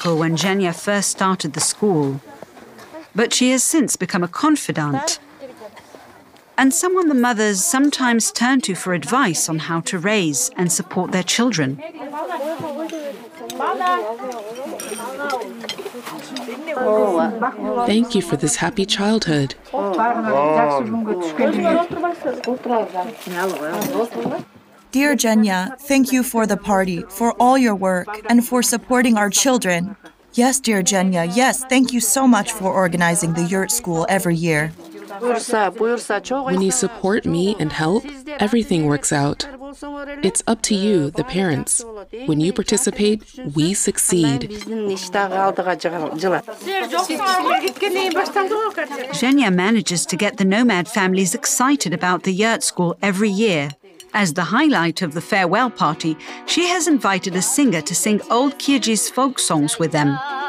skeptical when Zhenya first started the school, but she has since become a confidant and someone the mothers sometimes turn to for advice on how to raise and support their children. Thank you for this happy childhood. Dear Zhenya, thank you for the party, for all your work, and for supporting our children. Yes, dear Zhenya, yes, thank you so much for organizing the yurt school every year. When you support me and help, everything works out. It's up to you, the parents. When you participate, we succeed. Zhenya manages to get the nomad families excited about the yurt school every year. As the highlight of the farewell party, she has invited a singer to sing old Kyrgyz folk songs with them.